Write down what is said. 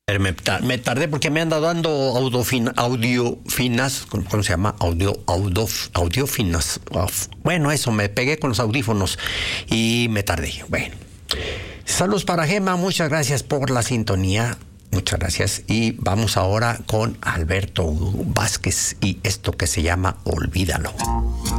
Me tardé porque me anda dando audiofinas, ¿cómo se llama? Audiofinas. Bueno, eso, me pegué con los audífonos y me tardé. Bueno, saludos para Gema, muchas gracias por la sintonía. Muchas gracias. Y vamos ahora con Alberto Vázquez y esto que se llama Olvídalo.